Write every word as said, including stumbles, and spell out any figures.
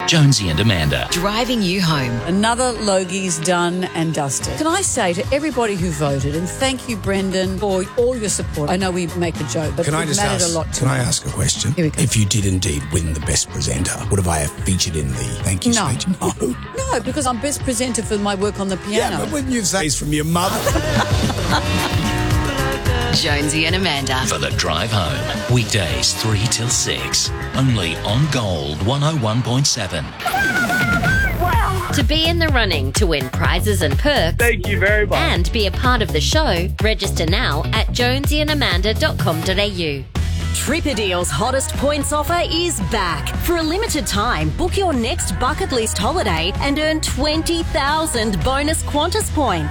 Jonesy and Amanda. Driving you home. Another Logie's done and dusted. Can I say to everybody who voted, and thank you, Brendan, for all your support. I know we make a joke, but Can it I just mattered ask, a lot to Can me. I ask a question? Here we go. If you did indeed win the best presenter, would have I have featured in the thank you No. speech? No. No, because I'm best presenter for my work on the Yeah, piano. but when you say it's from your mother. Jonesy and Amanda. For the drive home. Weekdays three till six. Only on Gold one oh one point seven. To be in the running to win prizes and perks. Thank you very much. And be a part of the show, register now at jonesy and amanda dot com dot a u. Tripadeal's hottest points offer is back. For a limited time, book your next bucket list holiday and earn twenty thousand bonus Qantas points.